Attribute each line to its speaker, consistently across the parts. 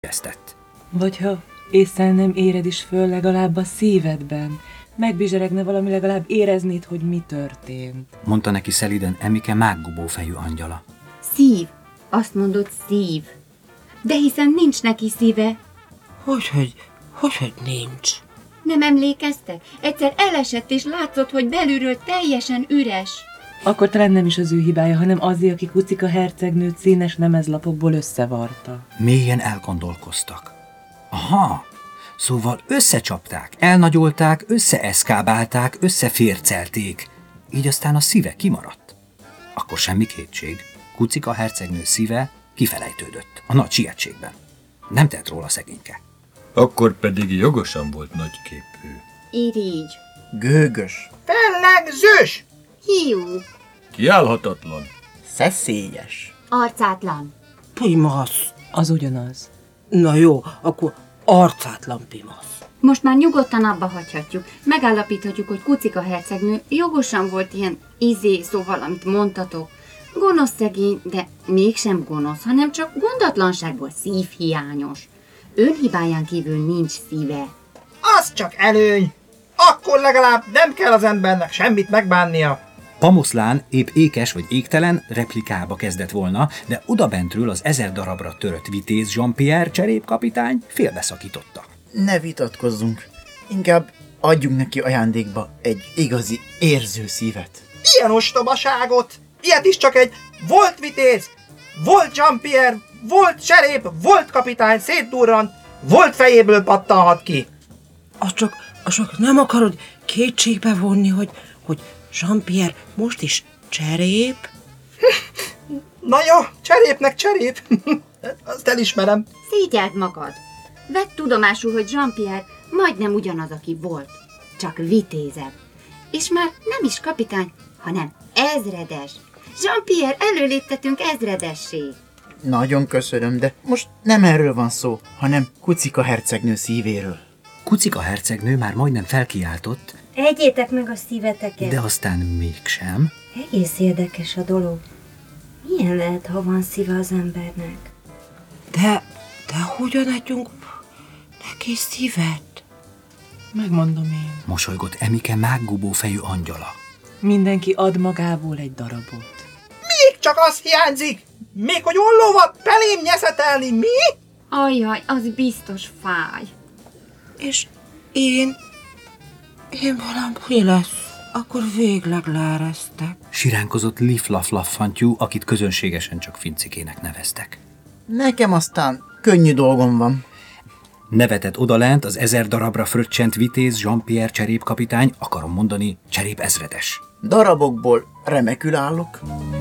Speaker 1: esztett.
Speaker 2: Vagy ha észre nem éred is föl legalább a szívedben, megbizseregne valami, legalább éreznéd, hogy mi történt.
Speaker 1: Mondta neki szeliden Emike mággubó fejű angyala.
Speaker 3: Szív. Azt mondod, szív. De hiszen nincs neki szíve.
Speaker 4: Hogy nincs?
Speaker 3: Nem emlékeztek? Egyszer elesett és látszott, hogy belülről teljesen üres.
Speaker 2: Akkor talán nem is az ő hibája, hanem azért, aki Kucika hercegnőt színes lemezlapokból összevarta.
Speaker 1: Mélyen elgondolkoztak. Aha, szóval összecsapták, elnagyolták, összeeszkábálták, összefércelték. Így aztán a szíve kimaradt. Akkor semmi kétség. Kucika hercegnő szíve kifelejtődött a nagy sietségben. Nem tett róla szegényke.
Speaker 5: Akkor pedig jogosan volt nagyképű.
Speaker 3: Irigy.
Speaker 6: Gőgös,
Speaker 7: Fellegzős!
Speaker 3: Hiú.
Speaker 5: Kiállhatatlan.
Speaker 6: szeszélyes,
Speaker 3: Arcátlan.
Speaker 4: Pimasz.
Speaker 2: Az ugyanaz.
Speaker 4: Na jó, akkor arcátlan pimasz.
Speaker 3: Most már nyugodtan abba hagyhatjuk. Megállapíthatjuk, hogy Kucika hercegnő jogosan volt ilyen szóval, amit mondtatok. Gonosz szegény, de mégsem gonosz, hanem csak gondatlanságból szívhiányos. Önhibáján kívül nincs szíve.
Speaker 7: Az csak előny! Akkor legalább nem kell az embernek semmit megbánnia.
Speaker 1: Pamoszlán épp ékes vagy égtelen replikába kezdett volna, de odabentről az 1000 darabra törött vitéz Jean-Pierre cserépkapitány félbeszakította.
Speaker 6: ne vitatkozzunk, inkább adjunk neki ajándékba egy igazi érző szívet.
Speaker 7: Ilyen ostobaságot! Ilyet is csak egy volt vitéz, volt Jean-Pierre, volt cserép, volt kapitány szétdurrant, volt fejéből pattanhat ki.
Speaker 4: Az csak nem akarod kétségbe vonni, hogy Jean-Pierre most is cserép?
Speaker 7: Na jó, cserépnek cserép. Azt elismerem.
Speaker 3: Szégyeld magad. Vedd tudomásul, hogy Jean-Pierre majdnem ugyanaz, aki volt. Csak vitézebb. És már nem is kapitány, hanem ezredes. Jean-Pierre előléptetünk ezredessé.
Speaker 6: Nagyon köszönöm, de most nem erről van szó, hanem Kucika hercegnő szívéről.
Speaker 1: Kucika hercegnő már majdnem felkiáltott,
Speaker 8: Egyétek meg a szíveteket.
Speaker 1: de aztán mégsem.
Speaker 8: Egész érdekes a dolog. Milyen lehet, ha van szíve az embernek?
Speaker 4: De hogyan adjunk neki szívet?
Speaker 2: Megmondom én.
Speaker 1: Mosolygott Emike mággubó fejű angyala.
Speaker 2: Mindenki ad magából egy darabot.
Speaker 7: Még csak az hiányzik. Még hogy ollóval belém nyeszetelni, mi?
Speaker 3: Ajjaj, az biztos fáj.
Speaker 4: És én valami lesz. Akkor végleg leeresztek.
Speaker 1: Siránkozott Liflaf-laffantyú, akit közönségesen csak Fincikének neveztek.
Speaker 6: Nekem aztán könnyű dolgom van.
Speaker 1: Nevetett odalent az 1000 darabra fröccsent vitéz Jean-Pierre cserépkapitány, akarom mondani, cserép ezredes.
Speaker 6: Darabokból remekül állok.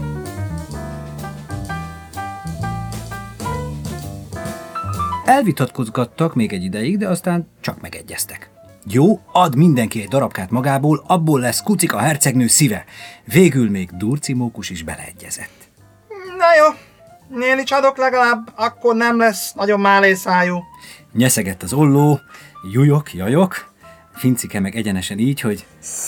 Speaker 1: Elvitatkozgattak még egy ideig, de aztán csak megegyeztek. Jó, ad mindenki egy darabkát magából, abból lesz Kucika hercegnő szíve. Végül még Durci Mókus is beleegyezett.
Speaker 7: Na jó, én is adok legalább, akkor nem lesz nagyon málészájú.
Speaker 1: Nyeszegett az olló, jujok, jajok, Fincike meg egyenesen így, hogy...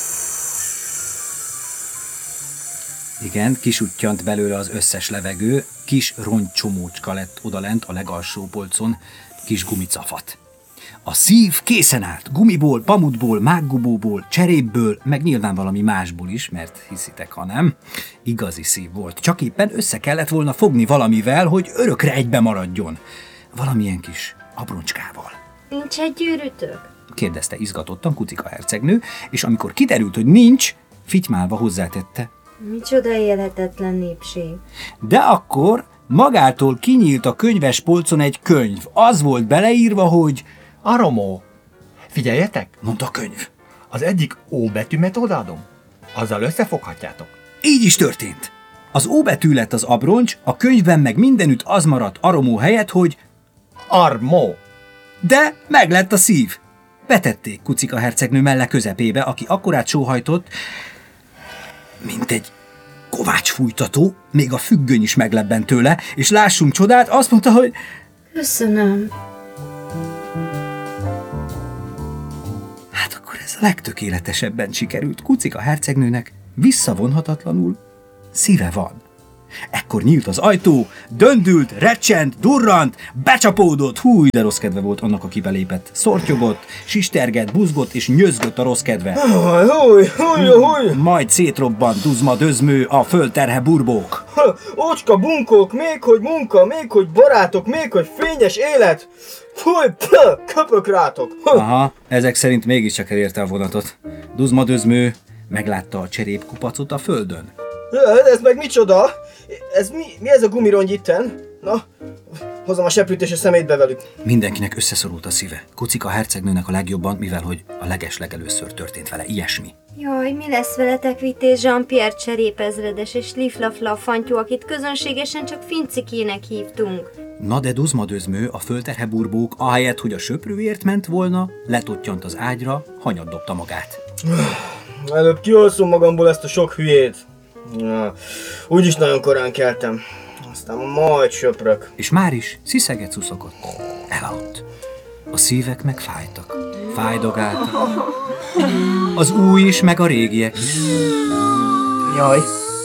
Speaker 1: Igen, kisuttyant belőle az összes levegő, kis rongycsomócska lett odalent a legalsó polcon, kis gumicafat. A szív készen állt, gumiból, pamutból, mággubóból, cserépből, meg nyilván valami másból is, mert hiszitek, ha nem, igazi szív volt. Csak éppen össze kellett volna fogni valamivel, hogy örökre egybe maradjon. Valamilyen kis abroncskával.
Speaker 8: Nincs egy gyűrűtök?
Speaker 1: Kérdezte izgatottan Kucika hercegnő, és amikor kiderült, hogy nincs, fitymálva hozzátette.
Speaker 8: Micsoda élhetetlen népség.
Speaker 1: De akkor magától kinyílt a könyves polcon egy könyv. Az volt beleírva, hogy...
Speaker 9: Aromó! Figyeljetek!
Speaker 1: Mondta a könyv.
Speaker 9: Az egyik ó betűmet odaadom. Azzal összefoghatjátok.
Speaker 1: Így is történt. Az ó betű lett az abroncs, a könyvben meg mindenütt az maradt Aromó helyett, hogy...
Speaker 9: Armó!
Speaker 1: De meglett a szív. Betették Kucika hercegnő melle közepébe, aki akkorát sóhajtott, mint egy kovácsfújtató, még a függöny is meglebbent tőle, és lássunk csodát, azt mondta, hogy...
Speaker 8: Köszönöm.
Speaker 1: Hát akkor ez a legtökéletesebben sikerült Kucika hercegnőnek, visszavonhatatlanul szíve van. Ekkor nyílt az ajtó, döndült, recsent, durrant, becsapódott, húj, de rossz kedve volt annak, aki belépett. Szortyogott, sistergett, buzgott és nyözgött a rossz kedve.
Speaker 10: Húj!
Speaker 1: Majd szétrobbant duzma dözmő a földterhe burbók.
Speaker 10: Ócska bunkók, még hogy munka, még hogy barátok, még hogy fényes élet. Fúj, köpök rátok.
Speaker 1: Aha, ezek szerint mégiscsak elérte a vonatot. Duzma dözmő meglátta a cserépkupacot a földön.
Speaker 10: Ez meg micsoda? Mi ez a gumirongy itten? Na, hozom a seprűt és a szemétbe velük.
Speaker 1: Mindenkinek összeszorult a szíve. Kucika hercegnőnek a legjobban, mivel hogy a legeslegelőször történt vele ilyesmi.
Speaker 8: Jaj, mi lesz veletek, Vitéz Jean-Pierre cserépezredes és Liflafla fantyú, akit közönségesen csak Fincikének hívtunk?
Speaker 1: Na de Duzma dözmő, a földterhe burbók, ahelyett, hogy a söprűért ment volna, letottyant az ágyra, hanyat dobta magát.
Speaker 10: Előbb kiolszom magamból ezt a sok hülyét. Úgyis nagyon korán keltem. Aztán majd söprök.
Speaker 1: És már is sziszeget szuszogott. Elaludt. A szívek meg fájtak. Fájdogáltak. Az új is, meg a régiek is.
Speaker 6: Jaj,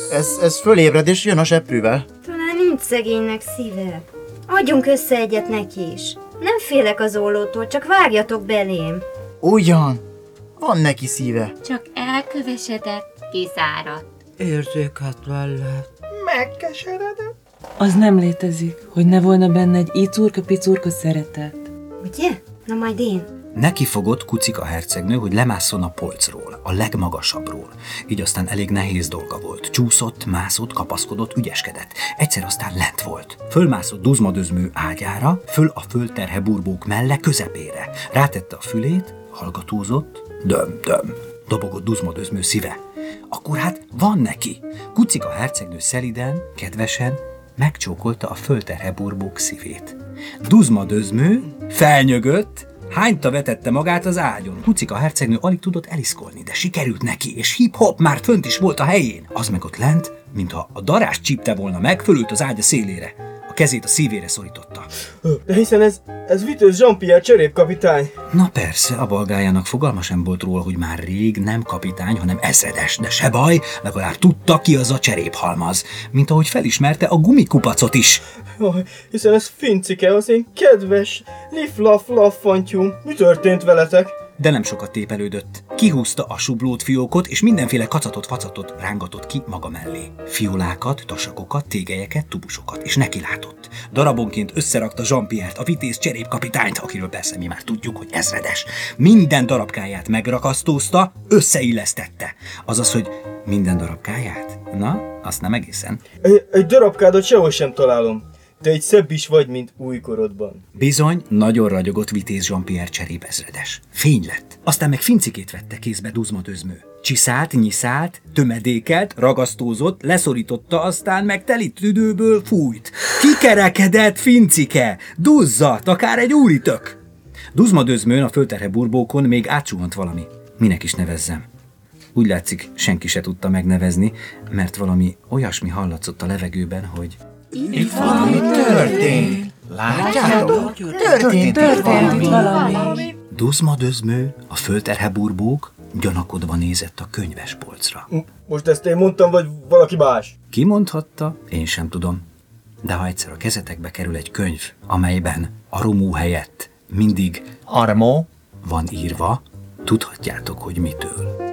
Speaker 6: ez fölébred és jön a seprűvel.
Speaker 8: Talán nincs szegénynek szíve. Adjunk össze egyet neki is. Nem félek az ollótól, csak vágjatok belém.
Speaker 6: Ugyan, van neki szíve.
Speaker 3: Csak elkövesedett, kiszáradt.
Speaker 4: Érzéketlen lett.
Speaker 7: Megkeseredett.
Speaker 2: Az nem létezik, hogy ne volna benne egy icurka-picurka szeretet.
Speaker 8: Ugye? Na majd én.
Speaker 1: Neki fogott Kucika hercegnő, hogy lemásszon a polcról, a legmagasabbról. Így aztán elég nehéz dolga volt. Csúszott, mászott, kapaszkodott, ügyeskedett. Egyszer aztán lent volt. Fölmászott Duzma dözmő ágyára, föl a földterhe burbók melle közepére. Rátette a fülét, hallgatózott, döm-döm. Dobogott Duzma dözmő szíve. Akkor hát van neki. Kucika hercegnő szeliden, kedvesen megcsókolta a földterhe burbók szívét. Duzma dözmő felnyögött, hányta vetette magát az ágyon. Kucika hercegnő alig tudott eliszkolni, de sikerült neki, és hip-hop már fönt is volt a helyén. Az meg ott lent, mintha a darást csípte volna meg, fölült az ágya szélére. A kezét a szívére szorította.
Speaker 10: De hiszen ez Vitéz Jean-Pierre cserépkapitány.
Speaker 1: Na persze, a balgájának fogalma sem volt róla, hogy már rég nem kapitány, hanem ezredes, de se baj, legalább tudta, ki az a cseréphalmaz, mint ahogy felismerte a gumikupacot is.
Speaker 10: Jaj, hiszen ez Fincike, az én kedves Liflafla fantyú. Mi történt veletek?
Speaker 1: De nem sokat tépelődött. Kihúzta a sublót fiókot, és mindenféle kacatot-facatot rángatott ki maga mellé. Fiolákat, tasakokat, tégelyeket, tubusokat, és nekilátott. Darabonként összerakta Jean-Pierre-t, a vitéz cserépkapitányt, akiről persze mi már tudjuk, hogy ezredes. Minden darabkáját megrakasztózta, összeillesztette. Azaz, hogy minden darabkáját? Na, azt nem egészen.
Speaker 10: Egy darabkádat sehol sem találom. Te egy szebb is vagy, mint újkorodban.
Speaker 1: Bizony, nagyon ragyogott vitéz Jean-Pierre cserépezredes. Fény lett. Aztán meg Fincikét vette kézbe Duzma dözmő. Csiszált, nyiszált, tömedékelt, ragasztózott, leszorította, aztán meg teli tüdőből fújt. Kikerekedett Fincike! Duzzadt, akár egy úritök! Duzma dözmőn a földterhe burbókon még átsuhant valami. Minek is nevezzem? Úgy látszik, senki se tudta megnevezni, mert valami olyasmi hallatszott a levegőben, hogy...
Speaker 6: Itt valami történt. Látjátok? Történt valami.
Speaker 1: Duzma dözmő, a földterhe burbók gyanakodva nézett a könyvespolcra.
Speaker 10: Most ezt én mondtam, vagy valaki más?
Speaker 1: Ki mondhatta? Én sem tudom. De ha egyszer a kezetekbe kerül egy könyv, amelyben aromú helyett mindig
Speaker 9: Armó
Speaker 1: van írva, tudhatjátok, hogy mitől.